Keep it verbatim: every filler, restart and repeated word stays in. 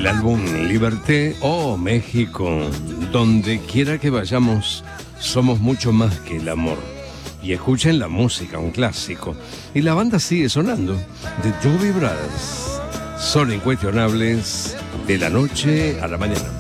del álbum Liberté, oh México, donde quiera que vayamos, somos mucho más que el amor. Y escuchen la música, un clásico. Y la banda sigue sonando. The Doobie Brothers. Son incuestionables de la noche a la mañana.